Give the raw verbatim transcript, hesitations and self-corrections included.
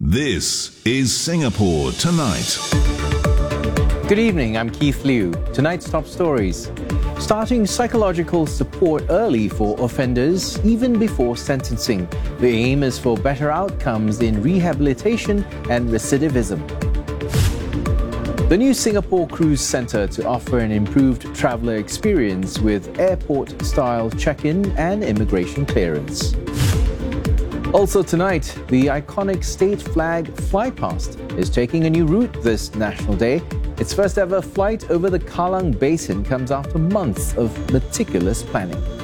This is Singapore Tonight. Good evening, I'm Keith Liu. Tonight's top stories. Starting psychological support early for offenders, even before sentencing. The aim is for better outcomes in rehabilitation and recidivism. The new Singapore Cruise Centre to offer an improved traveller experience with airport-style check-in and immigration clearance. Also tonight, the iconic state flag Flypast is taking a new route this National Day. Its first ever flight over the Kallang Basin comes after months of meticulous planning.